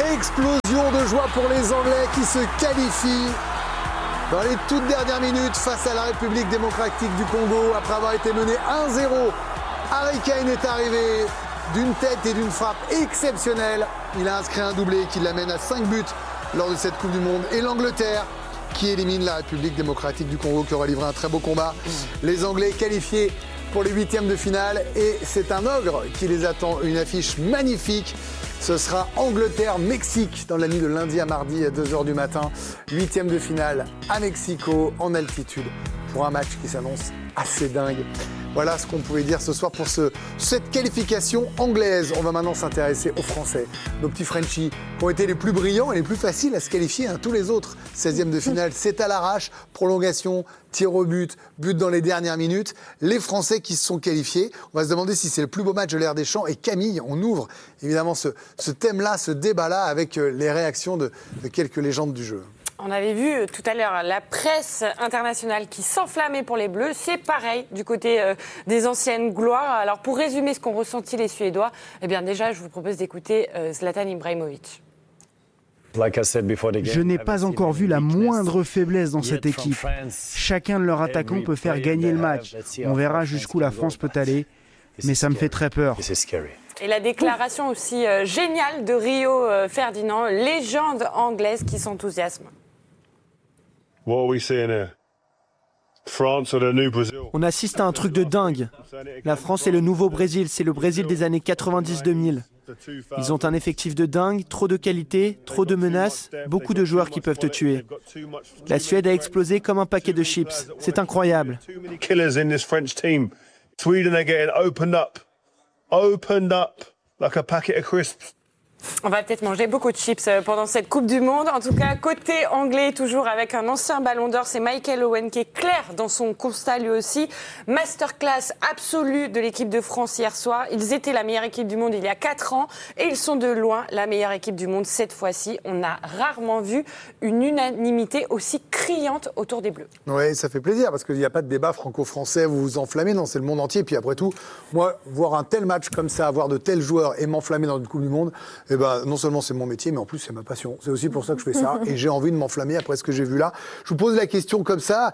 Explosion de joie pour les Anglais qui se qualifient dans les toutes dernières minutes face à la République démocratique du Congo. Après avoir été mené 1-0, Harry Kane est arrivé d'une tête et d'une frappe exceptionnelle. Il a inscrit un doublé qui l'amène à 5 buts lors de cette Coupe du Monde. Et l'Angleterre qui élimine la République démocratique du Congo qui aura livré un très beau combat. Les Anglais qualifiés pour les huitièmes de finale et c'est un ogre qui les attend. Une affiche magnifique. Ce sera Angleterre-Mexique dans la nuit de lundi à mardi à 2h du matin. Huitième de finale à Mexico, en altitude, pour un match qui s'annonce assez dingue. Voilà ce qu'on pouvait dire ce soir pour cette qualification anglaise. On va maintenant s'intéresser aux Français, nos petits Frenchies, qui ont été les plus brillants et les plus faciles à se qualifier. Tous les autres, 16e de finale, c'est à l'arrache, prolongation, tir au but, but dans les dernières minutes. Les Français qui se sont qualifiés, on va se demander si c'est le plus beau match de l'ère des Champs. Et Camille, on ouvre évidemment ce thème-là, ce débat-là, avec les réactions de quelques légendes du jeu. On avait vu tout à l'heure la presse internationale qui s'enflammait pour les Bleus. C'est pareil du côté des anciennes gloires. Alors pour résumer ce qu'ont ressenti les Suédois, eh bien déjà je vous propose d'écouter Zlatan Ibrahimovic. Je n'ai pas encore vu la moindre faiblesse dans cette équipe. Chacun de leurs attaquants peut faire gagner le match. On verra jusqu'où la France peut aller, mais ça me fait très peur. Et la déclaration aussi géniale de Rio Ferdinand, légende anglaise qui s'enthousiasme. On assiste à un truc de dingue. La France est le nouveau Brésil, c'est le Brésil des années 90-2000. Ils ont un effectif de dingue, trop de qualité, trop de menaces, beaucoup de joueurs qui peuvent te tuer. La Suède a explosé comme un paquet de chips. C'est incroyable. On va peut-être manger beaucoup de chips pendant cette Coupe du Monde. En tout cas, côté anglais, toujours avec un ancien ballon d'or, c'est Michael Owen qui est clair dans son constat lui aussi. Masterclass absolue de l'équipe de France hier soir. Ils étaient la meilleure équipe du monde il y a 4 ans et ils sont de loin la meilleure équipe du monde cette fois-ci. On a rarement vu une unanimité aussi criante autour des Bleus. Oui, ça fait plaisir parce qu'il n'y a pas de débat franco-français, vous vous enflammez, non, c'est le monde entier. Puis après tout, moi, voir un tel match comme ça, avoir de tels joueurs et m'enflammer dans une Coupe du Monde, eh ben, non seulement c'est mon métier, mais en plus c'est ma passion. C'est aussi pour ça que je fais ça et j'ai envie de m'enflammer après ce que j'ai vu là. Je vous pose la question comme ça.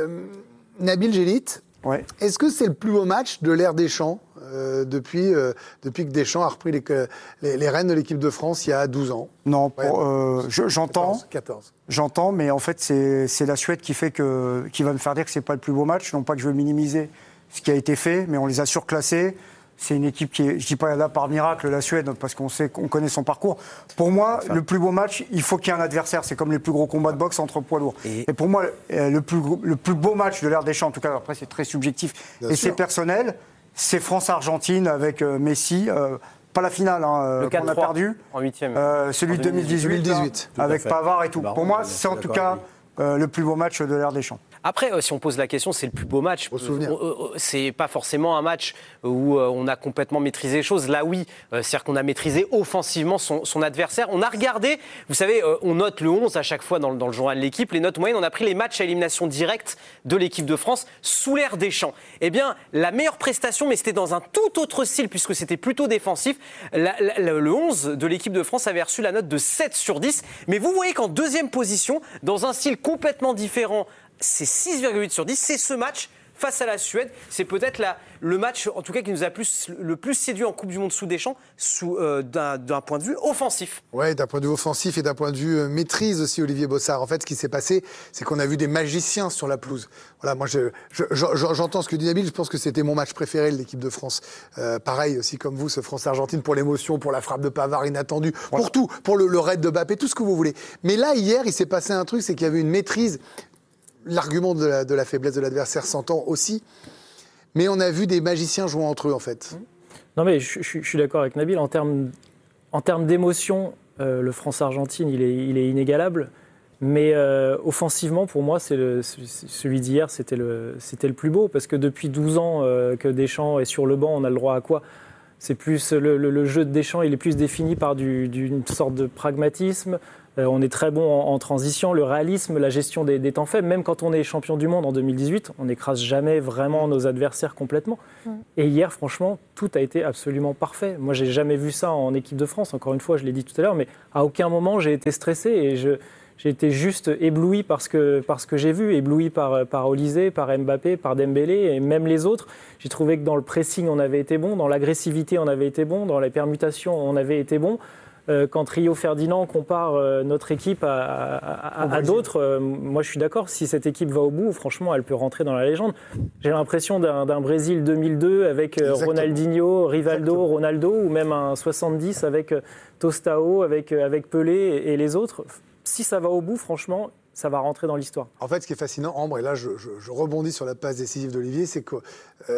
Nabil Gélit, est-ce que c'est le plus beau match de l'ère Deschamps depuis que Deschamps a repris les rênes de l'équipe de France il y a 12 ans? Non, j'entends. 14. J'entends, mais en fait c'est la Suède qui va me faire dire que c'est pas le plus beau match. Non pas que je veux minimiser ce qui a été fait, mais on les a surclassés. C'est une équipe qui est, je dis pas là par miracle, la Suède, parce qu'on connaît son parcours. Pour moi, le plus beau match, il faut qu'il y ait un adversaire. C'est comme les plus gros combats de boxe entre poids lourds. Et pour moi, le plus beau match de l'ère Deschamps, en tout cas, après c'est très subjectif et c'est personnel, c'est France-Argentine avec Messi. Pas la finale qu'on a perdu. En huitième. Celui de 2018. Avec Pavard et tout. Pour moi, c'est en tout cas le plus beau match de l'ère Deschamps. Après, si on pose la question, c'est le plus beau match. C'est pas forcément un match où on a complètement maîtrisé les choses. Là, oui, c'est-à-dire qu'on a maîtrisé offensivement son adversaire. On a regardé, vous savez, on note le 11 à chaque fois dans le journal de l'équipe. Les notes moyennes, on a pris les matchs à élimination directe de l'équipe de France sous l'ère Deschamps. Eh bien, la meilleure prestation, mais c'était dans un tout autre style puisque c'était plutôt défensif. Le 11 de l'équipe de France avait reçu la note de 7 sur 10. Mais vous voyez qu'en deuxième position, dans un style complètement différent, c'est 6,8 sur 10, c'est ce match face à la Suède. C'est peut-être le match, en tout cas, qui nous a le plus séduit en Coupe du Monde sous Deschamps, d'un point de vue offensif. Oui, d'un point de vue offensif et d'un point de vue maîtrise aussi, Olivier Bossard. En fait, ce qui s'est passé, c'est qu'on a vu des magiciens sur la pelouse. Voilà, moi, j'entends ce que dit Nabil, je pense que c'était mon match préféré de l'équipe de France. Pareil aussi comme vous, ce France-Argentine, pour l'émotion, pour la frappe de Pavard inattendue, pour tout, pour le raid de Mbappé, tout ce que vous voulez. Mais là, hier, il s'est passé un truc, c'est qu'il y avait une maîtrise. L'argument de la faiblesse de l'adversaire s'entend aussi, mais on a vu des magiciens jouant entre eux, en fait. Non, mais je suis d'accord avec Nabil. En termes d'émotion, le France-Argentine, il est inégalable. Mais offensivement, pour moi, celui d'hier, c'était le plus beau. Parce que depuis 12 ans que Deschamps est sur le banc, on a le droit à quoi ? C'est plus le jeu de Deschamps, il est plus défini par d'une sorte de pragmatisme. On est très bon en transition, le réalisme, la gestion des temps faibles. Même quand on est champion du monde en 2018, on n'écrase jamais vraiment nos adversaires complètement. Et hier, franchement, tout a été absolument parfait. Moi, j'ai jamais vu ça en équipe de France. Encore une fois, je l'ai dit tout à l'heure, mais à aucun moment j'ai été stressé et j'ai été juste ébloui par ce que j'ai vu, ébloui par Olysée, par Mbappé, par Dembélé et même les autres. J'ai trouvé que dans le pressing, on avait été bon, dans l'agressivité, on avait été bon, dans les permutations, on avait été bon. Quand Rio Ferdinand compare notre équipe à d'autres, moi je suis d'accord, si cette équipe va au bout, franchement, elle peut rentrer dans la légende. J'ai l'impression d'un Brésil 2002 avec Ronaldinho, Rivaldo, Ronaldo, ou même un 70 avec Tostao, avec Pelé et les autres. Si ça va au bout, franchement, ça va rentrer dans l'histoire. En fait, ce qui est fascinant, Ambre, et là je rebondis sur la passe décisive d'Olivier, c'est qu'il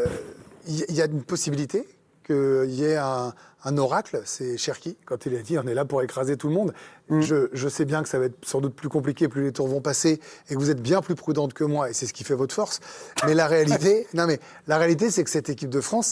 y a une possibilité qu'il y ait un oracle, c'est Cherki, quand il a dit on est là pour écraser tout le monde. Je sais bien que ça va être sans doute plus compliqué, plus les tours vont passer, et que vous êtes bien plus prudente que moi, et c'est ce qui fait votre force. Mais la réalité, c'est que cette équipe de France,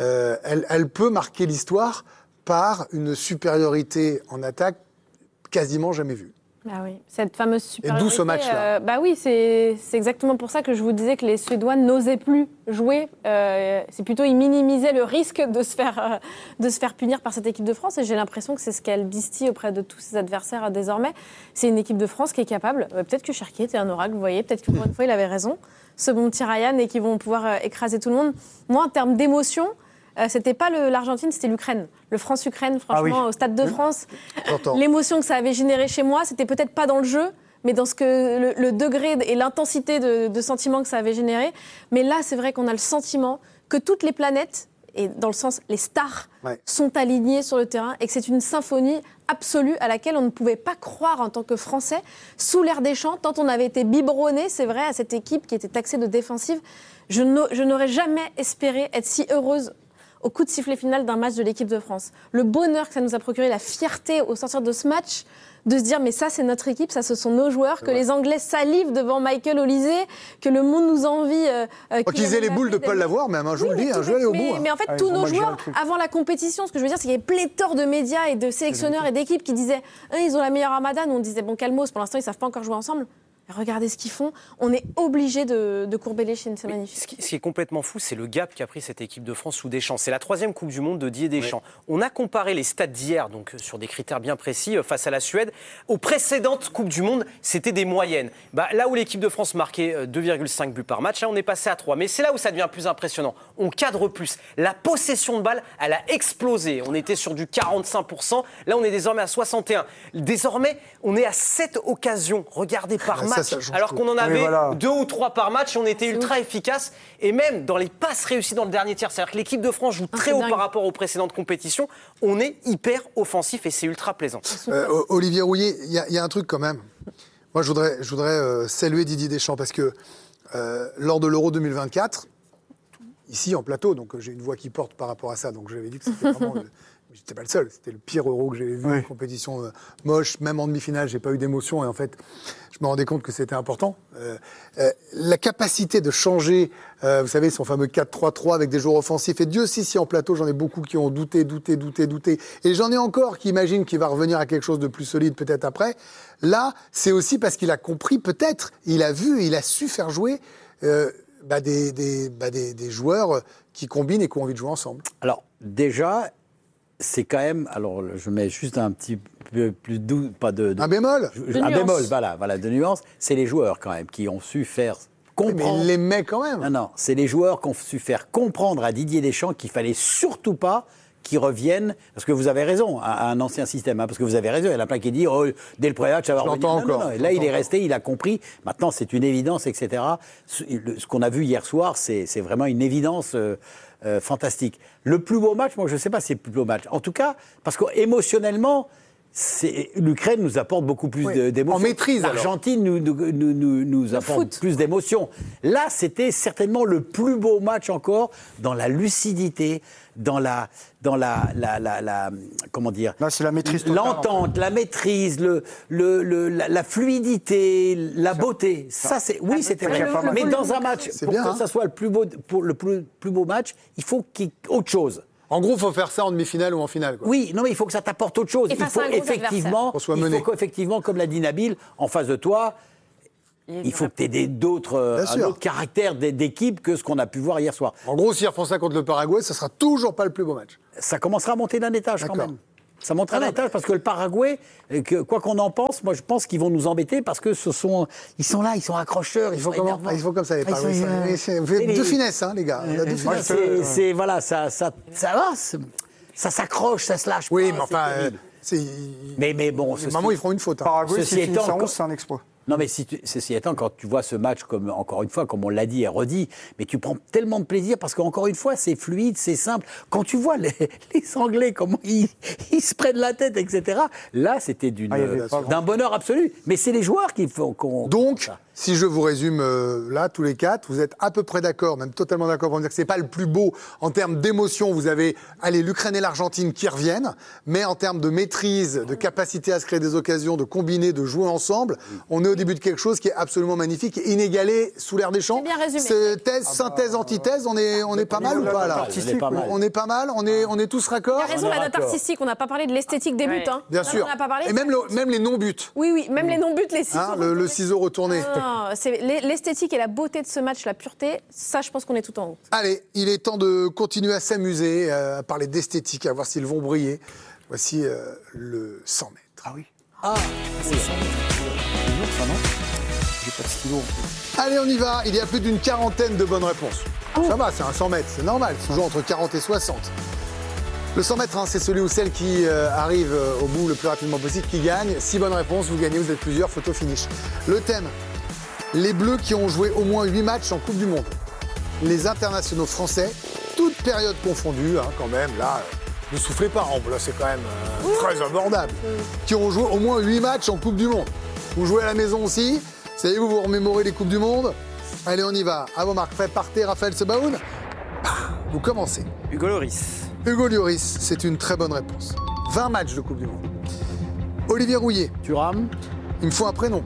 elle peut marquer l'histoire par une supériorité en attaque quasiment jamais vue. Ah oui, cette fameuse supériorité. Et d'où ce match-là. Oui, c'est exactement pour ça que je vous disais que les Suédois n'osaient plus jouer. C'est plutôt ils minimisaient le risque de se faire punir par cette équipe de France. Et j'ai l'impression que c'est ce qu'elle distille auprès de tous ses adversaires désormais. C'est une équipe de France qui est capable. Peut-être que Cherki était un oracle, vous voyez. Peut-être que pour une fois il avait raison. Ce bon petit Ryan et qu'ils vont pouvoir écraser tout le monde. Moi, en termes d'émotion. C'était pas l'Argentine, c'était l'Ukraine. Le France-Ukraine, franchement, au Stade de France. L'émotion que ça avait généré chez moi, c'était peut-être pas dans le jeu, mais dans le degré et l'intensité de sentiment que ça avait généré. Mais là, c'est vrai qu'on a le sentiment que toutes les planètes, et dans le sens les stars, sont alignées sur le terrain et que c'est une symphonie absolue à laquelle on ne pouvait pas croire en tant que Français, sous l'ère Deschamps, tant on avait été biberonné, c'est vrai, à cette équipe qui était taxée de défensive. Je n'aurais jamais espéré être si heureuse au coup de sifflet final d'un match de l'équipe de France. Le bonheur que ça nous a procuré, la fierté au sortir de ce match, de se dire mais ça c'est notre équipe, ça ce sont nos joueurs, que les Anglais salivent devant Michael Olysée, que le monde nous envie. Qu'ils aient les boules de ne pas l'avoir, même je vous le dis, je vais aller au bout. Mais en fait, tous nos joueurs, avant la compétition, ce que je veux dire, c'est qu'il y avait pléthore de médias et de sélectionneurs et d'équipes qui disaient ils ont la meilleure armada, nous on disait bon calmos, pour l'instant ils ne savent pas encore jouer ensemble. Regardez ce qu'ils font. On est obligé de courber les chines, c'est magnifique. Ce qui est complètement fou, c'est le gap qu'a pris cette équipe de France sous Deschamps. C'est la 3e Coupe du Monde de Didier Deschamps. On a comparé les stats d'hier, donc sur des critères bien précis, face à la Suède. Aux précédentes Coupes du Monde, c'était des moyennes. Là où l'équipe de France marquait 2,5 buts par match, là on est passé à 3. Mais c'est là où ça devient plus impressionnant. On cadre plus. La possession de balle, elle a explosé. On était sur du 45%. Là, on est désormais à 61%. Désormais, on est à 7 occasions. Regardez par match. Alors qu'on en avait 2 ou 3 par match, on était ultra efficace. Et même dans les passes réussies dans le dernier tiers, c'est-à-dire que l'équipe de France joue très haut par rapport aux précédentes compétitions, on est hyper offensif et c'est ultra plaisant. Olivier Rouillet, il y a un truc quand même. Moi, je voudrais saluer Didier Deschamps parce que lors de l'Euro 2024, ici en plateau, donc j'ai une voix qui porte par rapport à ça, donc j'avais dit que c'était vraiment... J'étais pas le seul, c'était le pire Euro que j'avais vu, une compétition moche, même en demi-finale, j'ai pas eu d'émotion et en fait, je me rendais compte que c'était important. La capacité de changer, vous savez, son fameux 4-3-3 avec des joueurs offensifs, et Dieu sait si en plateau, j'en ai beaucoup qui ont douté, et j'en ai encore qui imaginent qu'il va revenir à quelque chose de plus solide peut-être après. Là, c'est aussi parce qu'il a compris, peut-être, il a vu, il a su faire jouer des joueurs qui combinent et qui ont envie de jouer ensemble. Alors, déjà... C'est quand même, alors je mets juste un petit peu plus doux, pas de un bémol, un bémol, voilà, de nuance. C'est les joueurs quand même qui ont su faire comprendre. Mais il les met quand même. Non, c'est les joueurs qui ont su faire comprendre à Didier Deschamps qu'il fallait surtout pas qu'ils reviennent, parce que vous avez raison, à un ancien système, parce que vous avez raison, il y en a plein qui disent dès le premier match, ça va revenir. Non. Là, il est resté, il a compris. Maintenant, c'est une évidence, etc. Ce qu'on a vu hier soir, c'est vraiment une évidence. Fantastique. Le plus beau match, moi je ne sais pas si c'est le plus beau match. En tout cas, parce qu'émotionnellement, l'Ukraine nous apporte beaucoup plus d'émotions. En maîtrise. L'Argentine nous apporte plus d'émotions. Là, c'était certainement le plus beau match encore dans la lucidité, dans la comment dire. Là, c'est la maîtrise totale. L'entente, la maîtrise, la fluidité, la beauté. Ça, c'était vrai. Mais dans un match, pour que ça soit le plus beau match, il faut qu'il y ait autre chose. En gros, il faut faire ça en demi-finale ou en finale. Quoi. Oui, non, mais il faut que ça t'apporte autre chose. Et Il faut qu'effectivement, comme l'a dit Nabil, en face de toi, il faut que tu aies un autre caractère d'équipe que ce qu'on a pu voir hier soir. En gros, s'ils refont ça contre le Paraguay, ça sera toujours pas le plus beau match. Ça commencera à monter d'un étage quand même. Ça montera d'un étage parce que le Paraguay, quoi qu'on en pense, moi je pense qu'ils vont nous embêter parce que ils sont là, ils sont accrocheurs, ils sont énervants. Il faut comme ça les Paraguayens. Vous avez de finesse, hein, les gars. Voilà, ça va, ça s'accroche, ça se lâche. Oui, pas, mais enfin, mais bon, maman, ils feront une faute. Hein. Paraguay, s'ils finissent en 11, c'est un exploit. Non, mais ceci étant, quand tu vois ce match, comme encore une fois, comme on l'a dit et redit, mais tu prends tellement de plaisir parce qu'encore une fois, c'est fluide, c'est simple. Quand tu vois les Anglais, comment ils se prennent la tête, etc., là, c'était d'un bonheur absolu. Mais c'est les joueurs qui font Donc, si je vous résume là, tous les quatre, vous êtes à peu près d'accord, même totalement d'accord pour me dire que c'est pas le plus beau en termes d'émotion. Vous avez, l'Ukraine et l'Argentine qui reviennent, mais en termes de maîtrise, de capacité à se créer des occasions, de combiner, de jouer ensemble, on est au début de quelque chose qui est absolument magnifique et inégalé sous l'air des champs. C'est bien résumé. Synthèse, antithèse, on est pas mal ou pas là? On est pas mal, on est tous raccords. Il a raison, la note artistique, on n'a pas parlé de l'esthétique des buts. Hein. Bien sûr. On n'a pas parlé, et même les non-buts. Oui, même les non-buts, les ciseaux. Le ciseau retourné. C'est l'esthétique et la beauté de ce match, la pureté, ça je pense qu'on est tout en haut. Allez, il est temps de continuer à s'amuser, à parler d'esthétique, à voir s'ils vont briller. Voici le 100 mètres. Ah oui. C'est 100 mètres. Ça, non ? J'ai pas de stylo. Allez, on y va. Il y a plus d'une quarantaine de bonnes réponses. Ça va, c'est un 100 mètres, c'est normal. C'est toujours entre 40 et 60. Le 100 mètres, c'est celui ou celle qui arrive au bout le plus rapidement possible, qui gagne. 6 bonnes réponses, vous gagnez, vous êtes plusieurs, photo finish. Le thème, les Bleus qui ont joué au moins 8 matchs en Coupe du Monde. Les internationaux français, toutes périodes confondues, quand même, là, ne soufflez pas, là c'est quand même très abordable, qui ont joué au moins 8 matchs en Coupe du Monde. Vous jouez à la maison aussi, savez-vous, vous remémorez les Coupes du Monde. Allez, on y va. À vos marques, partez, Raphaël Sebaoun. Vous commencez. Hugo Lloris. Hugo Lloris, c'est une très bonne réponse. 20 matchs de Coupe du Monde. Olivier Rouillet. Thuram. Il me faut un prénom.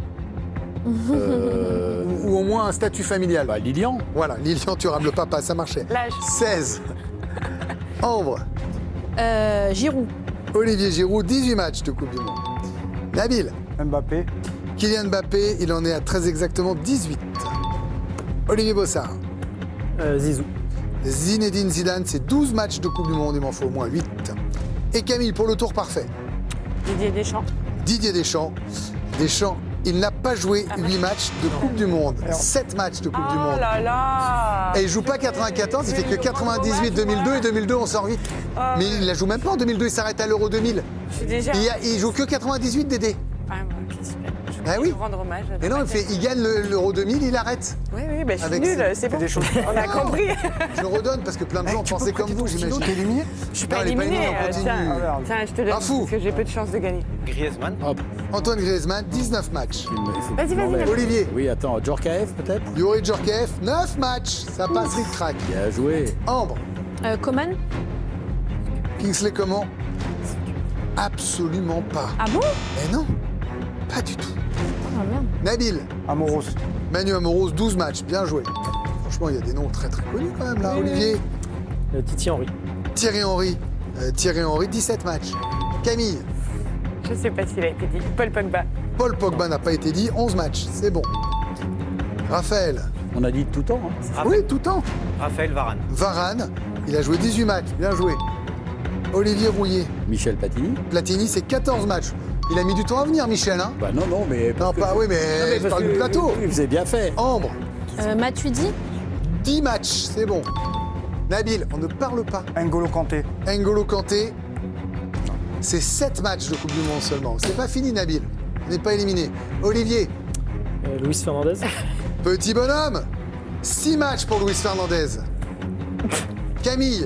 Ou au moins un statut familial. Lilian. Voilà, Lilian Thuram, le papa, ça marchait. L'âge. 16. Ambre. Giroud. Olivier Giroud, 18 matchs de Coupe du Monde. Nabil. Mbappé. Kylian Mbappé, il en est à très exactement 18. Olivier Bossard. Zizou. Zinedine Zidane, c'est 12 matchs de Coupe du Monde, il m'en faut au moins 8. Et Camille, pour le tour parfait. Didier Deschamps. Didier Deschamps. Deschamps, il n'a pas joué 8 matchs de Coupe du Monde. 7 matchs de Coupe du Monde. Oh là là. Et il joue pas 94, il fait que 98, 2002 et 2002 on sort vite. Mais il la joue même pas en 2002, il s'arrête à l'Euro 2000. Il joue que 98 Dédé. Ah oui. Rendre hommage. Et non, il gagne l'Euro 2000, il arrête. Oui, je suis nulle, c'est bon. On a compris. Je redonne parce que plein de gens pensaient comme vous, j'imagine. T'es éliminé ? Je suis pas éliminée. Tiens, je te donne parce que j'ai peu de chance de gagner. Griezmann. Antoine Griezmann, 19 matchs. Vas-y. Olivier. Oui, attends, Djorkaeff peut-être ? Youri Djorkaeff, 9 matchs. Ça passe ric-crac. Bien joué. Ambre. Coman. Kingsley Coman. Absolument pas. Ah bon ? Mais non, pas du tout. Oh merde. Nabil. Amoros. Manu Amoros, 12 matchs. Bien joué. Franchement, il y a des noms très très connus quand même là. Olivier. Titi Henry. Thierry Henry, 17 matchs. Camille. Je sais pas s'il a été dit. Paul Pogba. Paul Pogba n'a pas été dit, 11 matchs. C'est bon. Raphaël. On a dit tout le temps. Oui, tout le temps. Raphaël Varane. Varane, il a joué 18 matchs. Bien joué. Olivier Rouillet. Michel Platini. Platini, c'est 14 matchs. Il a mis du temps à venir, Michel, hein ? Non, mais... Non, pas, oui, mais je parle du plateau. Vous avez bien fait. Ambre. Matuidi. 10 matchs, c'est bon. Nabil, on ne parle pas. N'Golo Kanté. N'Golo Kanté, c'est 7 matchs de Coupe du Monde seulement. C'est pas fini, Nabil. On n'est pas éliminé. Olivier. Luis Fernandez. Petit bonhomme. 6 matchs pour Luis Fernandez. Camille.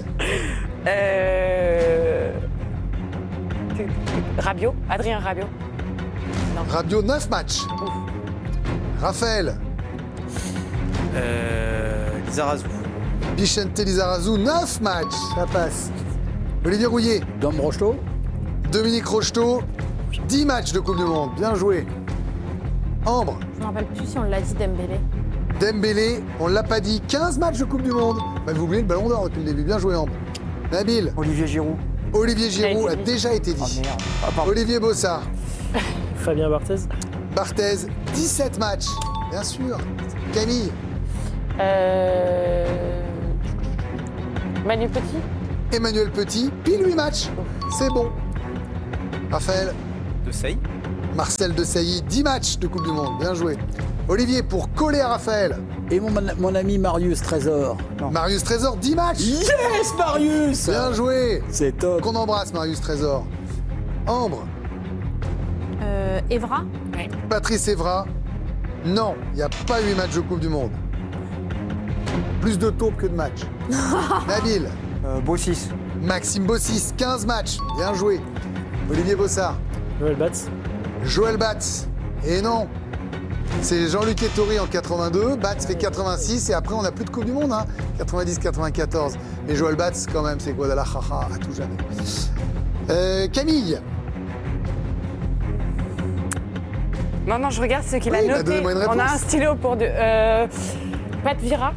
Rabiot. Adrien Rabiot. Rabiot, 9 matchs. Raphaël. Lizarazu. Vicente Lizarazu, 9 matchs. Ça passe. Olivier Rouillet. Dom Rocheteau. Dominique Rocheteau, 10 matchs de Coupe du Monde. Bien joué. Ambre. Je me rappelle plus si on l'a dit, Dembélé. Dembélé, on l'a pas dit. 15 matchs de Coupe du Monde. Bah, vous oubliez le Ballon d'Or depuis le début. Bien joué, Ambre. Nabil. Olivier Giroud. Olivier Giroud a déjà été dit. Olivier Bossard. Fabien Barthez. Barthez, 17 matchs, bien sûr. Camille. Manu Petit. Emmanuel Petit, pile 8 matchs. C'est bon. Raphaël. Desailly. Marcel Desailly, 10 matchs de Coupe du Monde. Bien joué. Olivier, pour coller à Raphaël. Et mon ami Marius Trésor. Non. Marius Trésor, 10 matchs. Yes, Marius. Bien joué. C'est top. Qu'on embrasse, Marius Trésor. Ambre. Evra. Patrice Evra. Non, il n'y a pas 8 matchs de Coupe du Monde. Plus de taupes que de matchs. Nabil. Bossis. Maxime Bossis, 15 matchs. Bien joué. Olivier Bossard. Joël Batz. Joël Batz. Et non. C'est Jean-Luc Ettori en 82. Batz fait 86. Et après, on n'a plus de Coupe du Monde. 90-94. Mais Joël Batz, quand même, c'est Guadalajara à tout jamais. Camille. Non, je regarde ce qu'il a Oui, bah, noté. donnez-moi une On a réponse. un stylo pour deux. Pat Vira.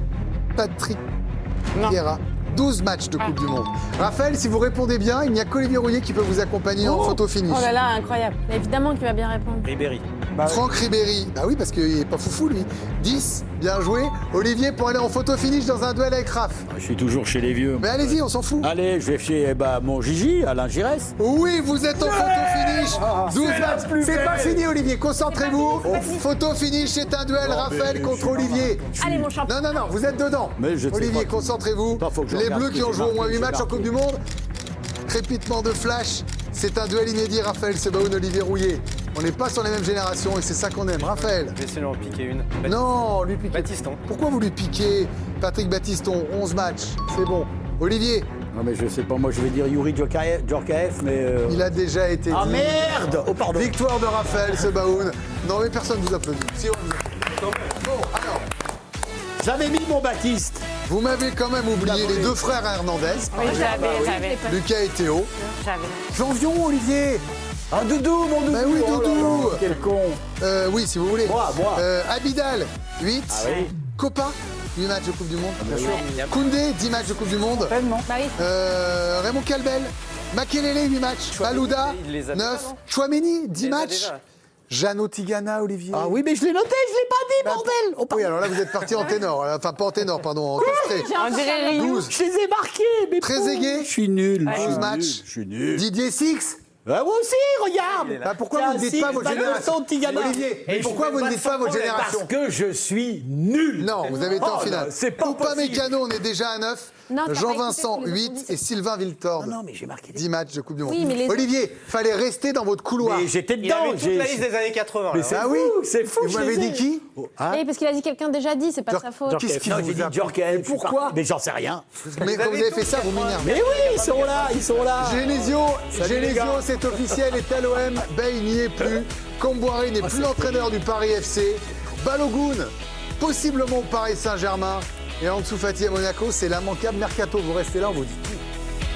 Patrick Non. Vieira. 12 matchs de Coupe du Monde. Raphaël, si vous répondez bien, il n'y a qu'Olivier Rouillet qui peut vous accompagner en photo finish. Oh là là, incroyable. Évidemment qu'il va bien répondre. Ribéry. Franck Ribéry. Bah oui, parce qu'il n'est pas foufou, lui. 10, bien joué. Olivier, pour aller en photo finish dans un duel avec Raph. Je suis toujours chez les vieux. Mais allez-y, on s'en fout. Allez, je vais chez mon Gigi, Alain Giresse. Oui, vous êtes en photo finish. 12 matchs. C'est pas fini, Olivier. Concentrez-vous. Photo finish, c'est un duel. Raphaël contre Olivier. Allez, mon champion. Non, vous êtes dedans. Mais je sais Olivier, pas. concentrez-vous. Faut que je Les regarde Bleus ce qui que ont j'ai joué au moins marqué, 8 matchs en j'ai Coupe du Monde. Crépitement de flash. C'est un duel inédit, Raphaël Sebaoun, Olivier Rouillet. On n'est pas sur les mêmes générations et c'est ça qu'on aime. Raphaël. Je vais essayer de en piquer une. Non, lui piquer. Baptiston. Pourquoi vous lui piquez Patrick Baptiston, 11 matchs. C'est bon. Olivier. Non, mais je sais pas, moi je vais dire Yuri Djorkaeff, mais. Il a déjà été Ah dit. merde. Oh, pardon. Victoire de Raphaël Sebaoun. Non, mais personne ne vous applaudit. Si on vous... Bon, alors. J'avais mis mon Baptiste. Vous m'avez quand même oublié les deux frères Hernandez. Oui, j'avais. Lucas et Théo. J'avais. Janvion, Olivier. Un doudou, mon doudou. Bah oui, Oh là doudou. là, quel con. Oui, si vous voulez. Moi. Abidal, 8. Ah oui. Copa, 8 matchs de Coupe du Monde. Bien sûr. Koundé, 10 matchs de Coupe du Monde. Bah oui. Raymond Calbel, Makelele, 8 matchs. Alouda, il les a 9. déjà. Chouameni, 10 Il les a matchs. déjà. Jeannot Tigana, Olivier. Ah oui, mais je l'ai noté, je l'ai pas dit, bordel. Oh, Oui, alors là, vous êtes parti en ténor. Enfin, pas en ténor, pardon, en castré. On dirait Ryu. 12. Je les ai marqués, mais. Trezeguet, Je suis nul. 12 matchs. Je suis nul. Didier Six. Ah, moi aussi, regarde. Bah, pourquoi vous ne dites pas votre génération Olivier, Et pourquoi vous ne dites pas votre génération Parce que je suis nul. Non, vous avez été en Oh, finale. non, c'est pas Poupa possible. Mécano, on est déjà à 9. Non, t'as pas Jean-Vincent, écouté ce que nous 8. avons dit. Et Sylvain Viltord, Non, mais j'ai marqué des. 10 matchs de Coupe du Monde. Oui, mais les- Olivier, fallait rester dans votre couloir. Mais j'étais Il dedans. avait toute la liste des années 80. Mais là. c'est Ah fou, oui c'est fou. Et vous je m'avez les ai. dit qui Hein Oui, parce qu'il a dit quelqu'un déjà dit, c'est pas de sa faute. Qu'est-ce qui Non, vous j'ai dit a- Djorkaeff. Pourquoi Mais j'en sais rien. Mais quand vous avez fait ça, vous m'énervez. Mais oui, ils sont là, ils sont là. Genesio, les gars. c'est officiel, est à l'OM. Bay n'y est plus. Comboiré n'est plus l'entraîneur du Paris FC. Balogun, possiblement au Paris Saint-Germain. Et Ansu Fati à Monaco, c'est l'immanquable Mercato. Vous restez là, on vous dit tout.